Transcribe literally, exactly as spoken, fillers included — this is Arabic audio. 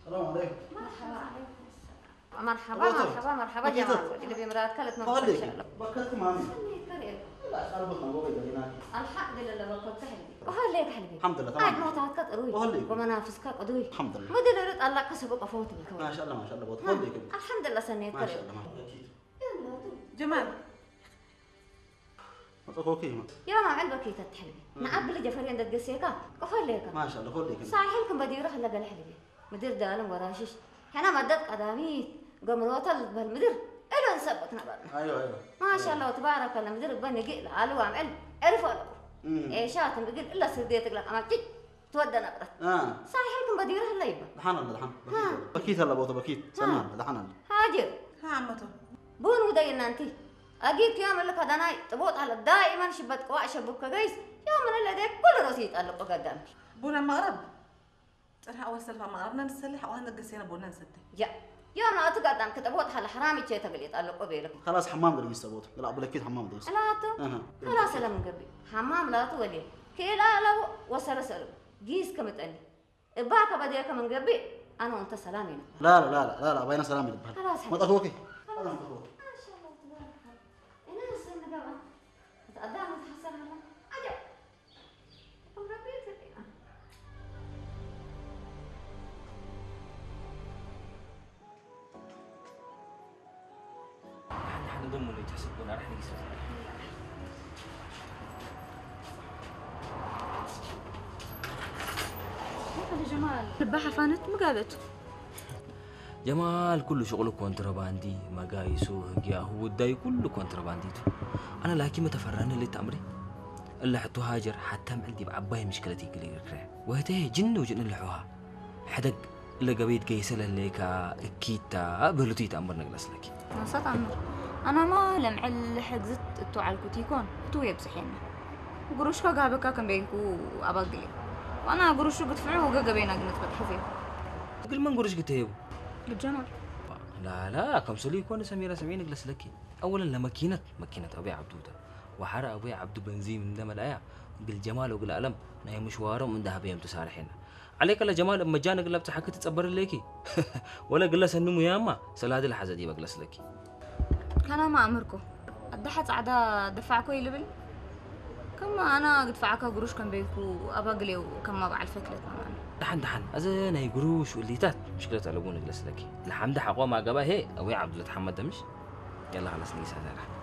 السلام عليكم. مرحبا عليكم السلام. مرحبا مرحبا مرحبا جمال اللي بمراد كلت ما ان شاء الله. بكت مامي. لا قلبك ما بقول لك الحمد لله بكت حلبي. وهل ليك حلبي؟ الحمد لله تمام. قاعد ما تعتقد روي. وهل ليك؟ ومنافسك قدوي. الحمد لله. ما دل رد الله كسبك افوت بالكون. ما شاء الله ما شاء الله بوت هل ليك. الحمد لله سنيت ما شاء الله ما يلا جمال اوكي يا ما علبك تتحلبي نعبل جفرين دد قسيكا قفل ليك ما شاء الله خذ ليك صاحبكم بدي يروح لقى الحلبي مدير دالم وراشش حنا مدد قدامي قمروت بالمدير الو نثبتنا بقى ايوه ايوه ما شاء الله تبارك الله مدير بني قيل علو عم علم عرفوا له ايه شاتم بقول الا سرديتك لك اما تي تودنا بقى اه صاحبكم بدي يروح ليبا دحان الله دحان بكيت هلا بوت بكيت سنان دحان الله هاجر ها عمته بون ودينا انت أجيك يوم اللي كذا ناي تبوط على دائما شبت قواع شبك جيس يوم من اللي ديك كل رصيد قلب قدامك بونا المغرب ترى أول سلفة مغربنا نسلح وهنا قسينا بونا نسده يا يوم لا تقدم كتبوط على حرامي شيء تقلي يتقلب قبيلك خلاص حمام قريب يستبوط لا أبو لكيد حمام قريب لا تو اها خلاص لا من قبل حمام لا تولي كلا لا وصل سلو جيس كم تقلي باك بديك من قبل أنا وأنت سلامي لا لا لا لا لا بين سلامي خلاص ما تخوكي قدام تحسن هلا عجب ربيتك احنا نضم اللي تحسبونا راح نقيس يا جمال الباحة فانت ما قالت جمال كله شغله كونتراباندي مقايسه هو الداي كله كونترابانديته انا لكن متفرانه اللي تامري الا حتى هاجر حتى ما عندي بعباي مشكلتي كلي وهته جن وجن اللحوها حدق الا قبيت قيسله ليك كيتا بلوتي تامر نجلس لك نصت عمر انا ما لم حق زت تو على الكوتيكون تو يبسحينا وقروش كا قابك كان بينكو ابقلي وانا قروش بدفعوه وقا بينا قنت بتحفيه قل ما نقروش قتيبو بالجمال لا لا كم سلي يكون سميرة سمين جلس لك اولا لماكينه ماكينه ابي عبدوده وحرق ابي عبد بنزين من دم الايا قل جمال وقل الم نهي مشواره من ذهب يوم تسارحين عليك الله جمال اما جانا قلبت حكت تصبر ليكي ولا قلس النمو ياما سلاد الحزدي بجلس لك كان ما امركو الدحت عدا دفعكو يلبل كما انا قد فعكا قروش كان بينكو ابقلي وكما بعرف فكرة معنا دحن دحن أزين هي قروش واللي تات مشكلة على أبونا جلس لك الحمد حقوا مع جباه هي أوي عبد الله تحمد دمش يلا خلاص نيسا